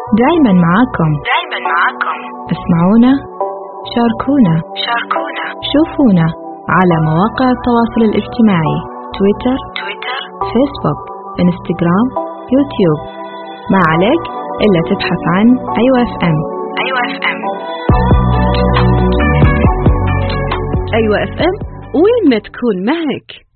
دائما معاكم. اسمعونا، شاركونا، شوفونا على مواقع التواصل الاجتماعي: تويتر، فيسبوك، انستغرام، يوتيوب. ما عليك إلا تبحث عن أيوة اف ام. أيوة اف ام، وين ما تكون معك.